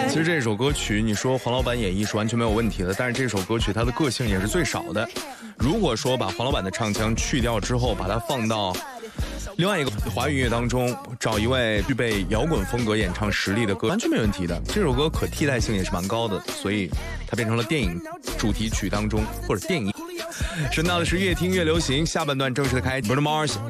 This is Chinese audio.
其实这首歌曲，你说黄老板演绎是完全没有问题的，但是这首歌曲它的个性也是最少的。如果说把黄老板的唱腔去掉之后，把它放到另外一个华语乐当中，找一位具备摇滚风格演唱实力的歌，完全没问题的。这首歌可替代性也是蛮高的，所以它变成了电影主题曲当中或者电影。顺道的是越听越流行，下半段正式的开始 Bruno Mars